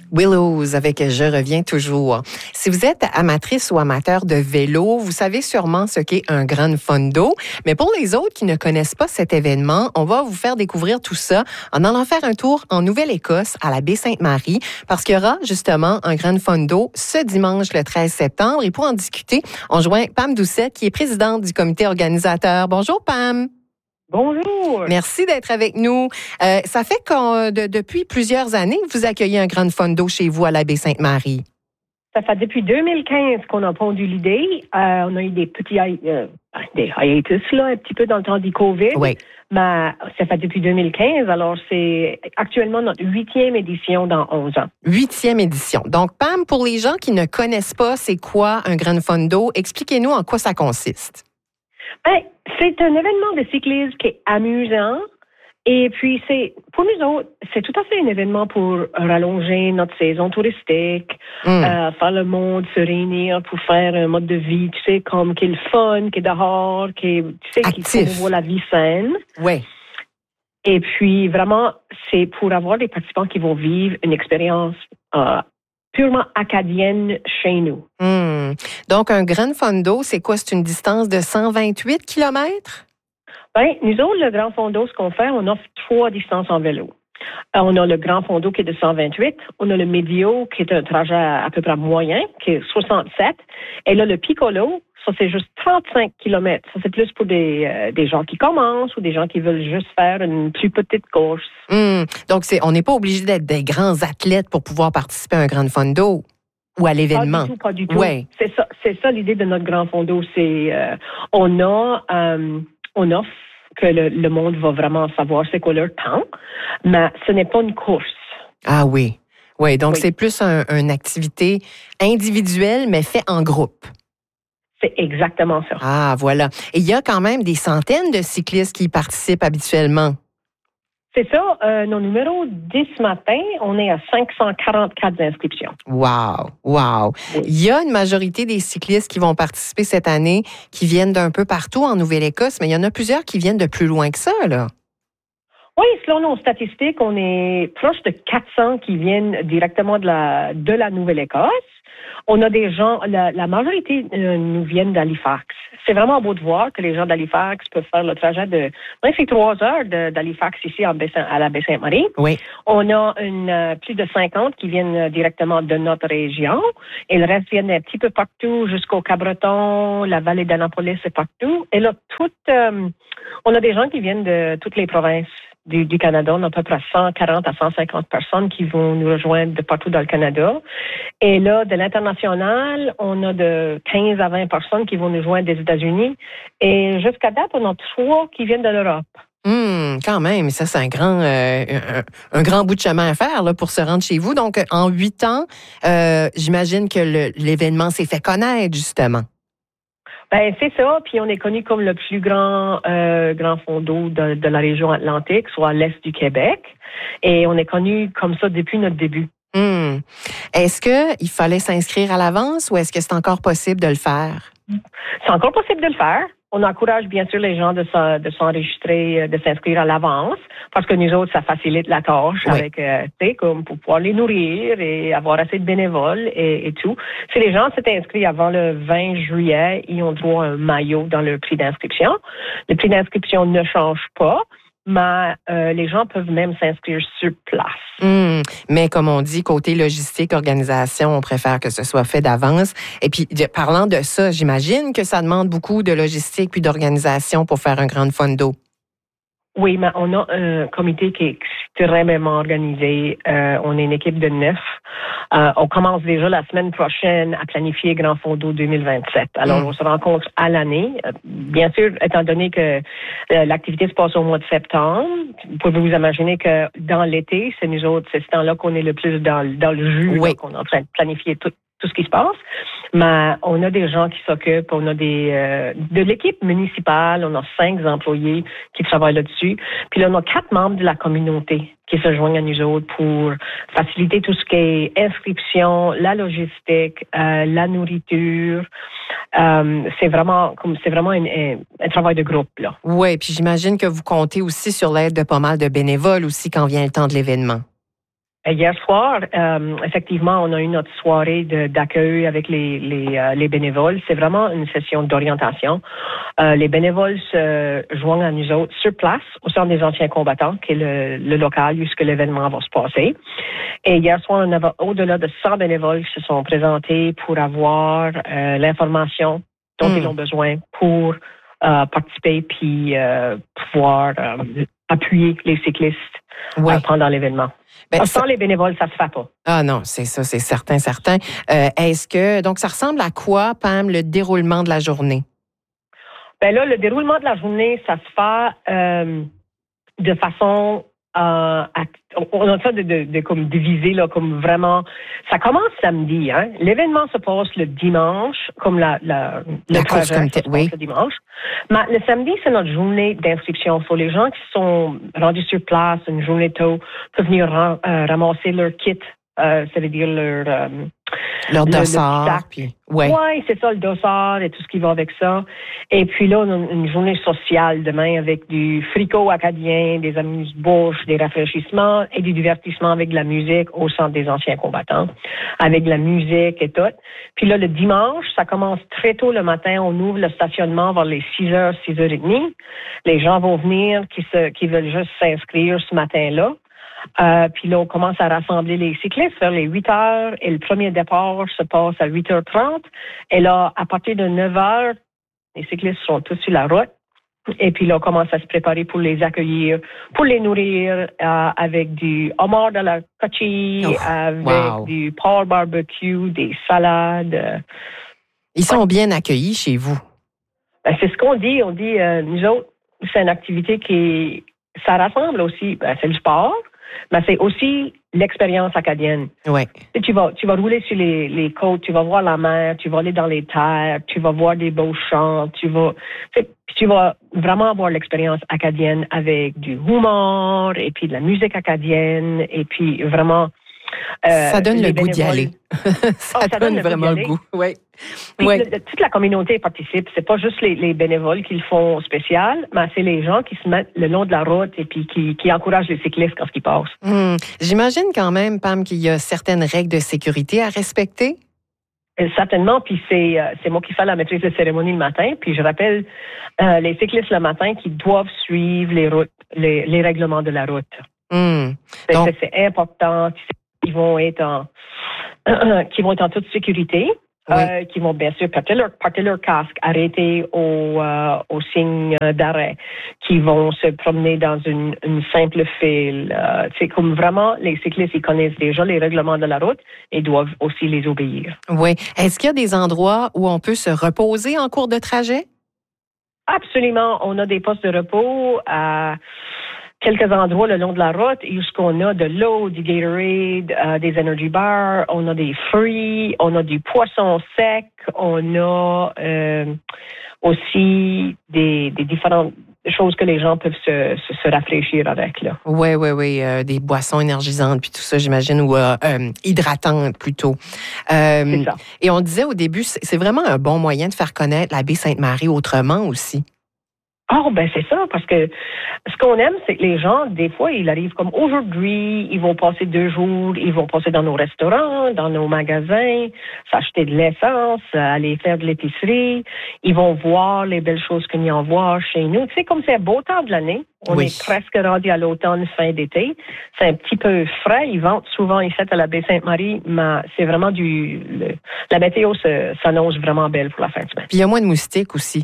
Willows avec Je reviens toujours. Si vous êtes amatrice ou amateur de vélo, vous savez sûrement ce qu'est un Gran Fondo. Mais pour les autres qui ne connaissent pas cet événement, on va vous faire découvrir tout ça en allant faire un tour en Nouvelle-Écosse à la baie Sainte-Marie parce qu'il y aura justement un Gran Fondo ce dimanche le 13 septembre. Et pour en discuter, on joint Pam Doucette qui est présidente du comité organisateur. Bonjour Pam. Bonjour. Merci d'être avec nous. Ça fait que depuis plusieurs années que vous accueillez un Gran Fondo chez vous à la baie Sainte-Marie. Ça fait depuis 2015 qu'on a pondu l'idée. On a eu des petits des hiatus là, un petit peu dans le temps du COVID. Oui. Mais ça fait depuis 2015. Alors, c'est actuellement notre 8e édition dans 11 ans. 8e édition. Donc, Pam, pour les gens qui ne connaissent pas c'est quoi un Gran Fondo, expliquez-nous en quoi ça consiste. Ben, c'est un événement de cyclisme qui est amusant. Et puis, pour nous autres, c'est tout à fait un événement pour rallonger notre saison touristique, faire le monde se réunir pour faire un mode de vie, tu sais, comme qui est le fun, qui est dehors, qui promouvoit la vie saine. Oui. Et puis, vraiment, c'est pour avoir des participants qui vont vivre une expérience purement acadienne chez nous. Donc, un Gran Fondo, c'est quoi? C'est une distance de 128 kilomètres? Ben, nous autres, le Grand Fondo, ce qu'on fait, on offre 3 distances en vélo. On a le Grand Fondo qui est de 128. On a le Medio qui est un trajet à peu près moyen, qui est 67. Et là, le Piccolo, ça, c'est juste 35 kilomètres. Ça, c'est plus pour des gens qui commencent ou des gens qui veulent juste faire une plus petite course. Donc, on n'est pas obligé d'être des grands athlètes pour pouvoir participer à un Gran Fondo ou à l'événement. Pas du tout. Ouais. C'est ça l'idée de notre Grand Fondo. C'est, on offre que le monde va vraiment savoir c'est quoi leur temps, mais ce n'est pas une course. Ah oui. Oui, donc c'est plus une activité individuelle, mais fait en groupe. C'est exactement ça. Ah, voilà. Et il y a quand même des centaines de cyclistes qui y participent habituellement. C'est ça. Nos numéros 10 matin, on est à 544 inscriptions. Wow. Oui. Il y a une majorité des cyclistes qui vont participer cette année qui viennent d'un peu partout en Nouvelle-Écosse, mais il y en a plusieurs qui viennent de plus loin que ça, là. Oui, selon nos statistiques, on est proche de 400 qui viennent directement de la Nouvelle-Écosse. On a des gens, la majorité nous viennent d'Halifax. C'est vraiment beau de voir que les gens d'Halifax peuvent faire le trajet de 3 heures d'Halifax ici à la baie Sainte-Marie. Oui. On a plus de 50 qui viennent directement de notre région. Et le reste viennent un petit peu partout, jusqu'au Cabreton, la vallée d'Annapolis et partout. Et là, on a des gens qui viennent de toutes les provinces du Canada. On a à peu près 140 à 150 personnes qui vont nous rejoindre de partout dans le Canada. Et là, de l'international, on a de 15 à 20 personnes qui vont nous joindre des États-Unis. Et jusqu'à date, on a 3 qui viennent de l'Europe. Quand même, ça, c'est un grand bout de chemin à faire là, pour se rendre chez vous. Donc, en 8 ans, j'imagine que l'événement s'est fait connaître, justement. Ben c'est ça, puis on est connu comme le plus grand fondo de la région Atlantique, soit à l'est du Québec, et on est connu comme ça depuis notre début. Est-ce qu'il fallait s'inscrire à l'avance ou est-ce que c'est encore possible de le faire? C'est encore possible de le faire. On encourage bien sûr les gens de s'enregistrer, de s'inscrire à l'avance, parce que nous autres, ça facilite la tâche avec, tu sais, comme pour pouvoir les nourrir et avoir assez de bénévoles et tout. Si les gens s'étaient inscrits avant le 20 juillet, ils ont droit à un maillot dans leur prix d'inscription. Le prix d'inscription ne change pas, mais les gens peuvent même s'inscrire sur place. Mais comme on dit, côté logistique, organisation, on préfère que ce soit fait d'avance. Et puis, parlant de ça, j'imagine que ça demande beaucoup de logistique puis d'organisation pour faire un Gran Fondo. Oui, mais on a un comité qui est extrêmement organisé. On est une équipe de 9. On commence déjà la semaine prochaine à planifier Grand Fondo 2027. Alors, on se rencontre à l'année. Bien sûr, étant donné que l'activité se passe au mois de septembre, vous pouvez vous imaginer que dans l'été, c'est nous autres, c'est ce temps-là qu'on est le plus dans le jus, là, qu'on est en train de planifier tout ce qui se passe. Mais on a des gens qui s'occupent, on a de l'équipe municipale, on a 5 employés qui travaillent là-dessus. Puis là, on a 4 membres de la communauté qui se joignent à nous autres pour faciliter tout ce qui est inscription, la logistique, la nourriture. C'est vraiment un travail de groupe, là. Oui, puis j'imagine que vous comptez aussi sur l'aide de pas mal de bénévoles aussi quand vient le temps de l'événement. Hier soir, effectivement, on a eu notre soirée d'accueil avec les bénévoles. C'est vraiment une session d'orientation. Les bénévoles se joignent à nous autres sur place, au centre des anciens combattants, qui est le local où l'événement va se passer. Et hier soir, on avait au-delà de 100 bénévoles qui se sont présentés pour avoir l'information dont ils ont besoin pour participer puis pouvoir appuyer les cyclistes pendant l'événement. Sans les bénévoles, ça se fait pas. Ah non, c'est ça, c'est certain. Est-ce que, donc, ça ressemble à quoi, Pam, le déroulement de la journée? Ben là, le déroulement de la journée, ça se fait de façon on a ça de comme diviser là, comme vraiment. Ça commence samedi, hein. L'événement se passe le dimanche, comme le course trajet le dimanche. Mais le samedi, c'est notre journée d'inscription. So, les gens qui sont rendus sur place une journée tôt peuvent venir ramasser leur kit. Ça veut dire leur dossard. Oui, c'est ça, le dossard et tout ce qui va avec ça. Et puis là, on a une journée sociale demain avec du fricot acadien, des amuse-bouches, des rafraîchissements et du divertissement avec de la musique au centre des anciens combattants, avec de la musique et tout. Puis là, le dimanche, ça commence très tôt le matin. On ouvre le stationnement vers les 6h, 6h30. Les gens vont venir qui veulent juste s'inscrire ce matin-là. Puis là, on commence à rassembler les cyclistes vers les 8 heures et le premier départ se passe à 8h30. Et là, à partir de 9 heures, les cyclistes sont tous sur la route. Et puis là, on commence à se préparer pour les accueillir, pour les nourrir avec du homard de la cochille, avec du pork barbecue, des salades. Ils sont bien accueillis chez vous? Ben, c'est ce qu'on dit. On dit, nous autres, c'est une activité ça rassemble aussi, c'est le sport. Mais c'est aussi l'expérience acadienne. Ouais. Tu vas rouler sur les côtes, tu vas voir la mer, tu vas aller dans les terres, tu vas voir des beaux champs, tu vas vraiment avoir l'expérience acadienne avec du humour et puis de la musique acadienne et puis vraiment... ça donne le goût d'y aller. ça donne vraiment le goût. Oui. Toute la communauté participe. C'est pas juste les bénévoles qui le font spécial, mais c'est les gens qui se mettent le long de la route et puis qui encouragent les cyclistes quand ils passent. J'imagine quand même, Pam, qu'il y a certaines règles de sécurité à respecter. Certainement, puis c'est moi qui fais la maîtrise de cérémonie le matin, puis je rappelle les cyclistes le matin qui doivent suivre les règlements de la route. Donc, c'est important. Qui vont être en toute sécurité, qui vont bien sûr porter leur casque, arrêter au signe d'arrêt, qui vont se promener dans une simple file. C'est comme vraiment, les cyclistes, ils connaissent déjà les règlements de la route et doivent aussi les obéir. Oui. Est-ce qu'il y a des endroits où on peut se reposer en cours de trajet? Absolument. On a des postes de repos à quelques endroits le long de la route où on a de l'eau, du Gatorade, des energy bars, on a des fruits, on a du poisson sec, on a aussi des différentes choses que les gens peuvent se rafraîchir avec. Oui, des boissons énergisantes puis tout ça, j'imagine, ou hydratantes plutôt. C'est ça. Et on disait au début, c'est vraiment un bon moyen de faire connaître la baie Sainte-Marie autrement aussi. C'est ça, parce que ce qu'on aime, c'est que les gens, des fois, ils arrivent comme aujourd'hui, ils vont passer 2 jours, ils vont passer dans nos restaurants, dans nos magasins, s'acheter de l'essence, aller faire de l'épicerie, ils vont voir les belles choses qu'il y a à voir chez nous. Tu sais, comme c'est un beau temps de l'année, on est presque rendu à l'automne, fin d'été, c'est un petit peu frais, ils vendent souvent ici à la baie Sainte-Marie, mais c'est vraiment la météo s'annonce vraiment belle pour la fin de semaine. Puis il y a moins de moustiques aussi.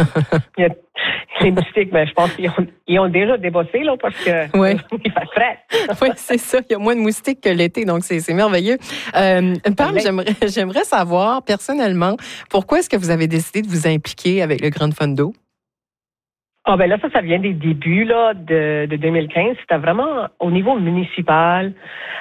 Les moustiques, je pense qu'ils ont déjà débossé là, parce que il fait frais. Oui, c'est ça. Il y a moins de moustiques que l'été, donc c'est merveilleux. Pam, j'aimerais savoir personnellement, pourquoi est-ce que vous avez décidé de vous impliquer avec le Grand Fondo? Là, ça vient des débuts là, de 2015. C'était vraiment au niveau municipal.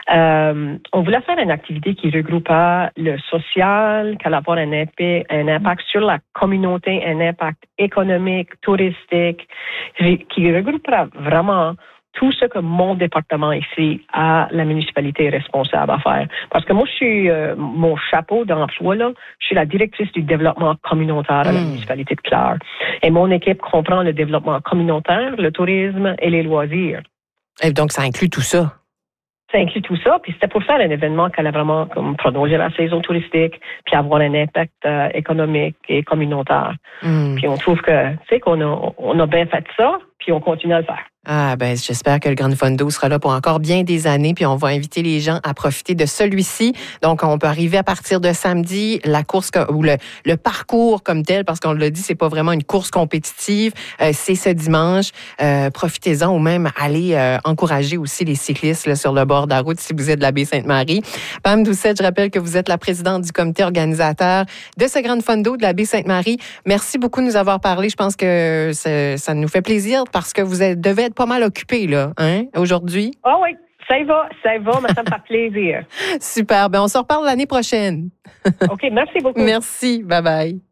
On voulait faire une activité qui regroupait le social, qui allait avoir un impact sur la communauté, un impact économique, touristique, qui regroupera vraiment tout ce que mon département ici à la municipalité est responsable à faire. Parce que moi, je suis mon chapeau d'emploi, là, je suis la directrice du développement communautaire à la municipalité de Clare. Et mon équipe comprend le développement communautaire, le tourisme et les loisirs. Et donc, ça inclut tout ça? Ça inclut tout ça, puis c'était pour faire un événement qui allait vraiment comme prolonger la saison touristique, puis avoir un impact économique et communautaire. Puis on trouve que, tu sais, qu'on a bien fait ça, puis on continue à le faire. Ah, ben, j'espère que le Gran Fondo sera là pour encore bien des années, puis on va inviter les gens à profiter de celui-ci. Donc, on peut arriver à partir de samedi, la course ou le parcours comme tel, parce qu'on l'a dit, c'est pas vraiment une course compétitive. C'est ce dimanche. Profitez-en ou même allez encourager aussi les cyclistes là, sur le bord de la route si vous êtes de la Baie-Sainte-Marie. Pam Doucette, je rappelle que vous êtes la présidente du comité organisateur de ce Gran Fondo de la Baie-Sainte-Marie. Merci beaucoup de nous avoir parlé. Je pense que ça nous fait plaisir parce que vous devez être pas mal occupé, là, hein, aujourd'hui. Ah oui, ça y va, mais ça me fait plaisir. Super. Ben, on se reparle l'année prochaine. OK, merci beaucoup. Merci. Bye-bye.